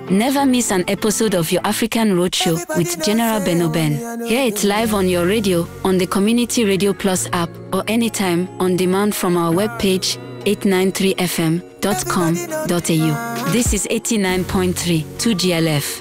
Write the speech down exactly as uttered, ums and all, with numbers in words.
Never miss an episode of your African Roadshow with General Benoben. Hear it live on your radio, on the Community Radio Plus app, or anytime on demand from our webpage, eight nine three f m dot com dot a u. This is eighty-nine point three, two G L F.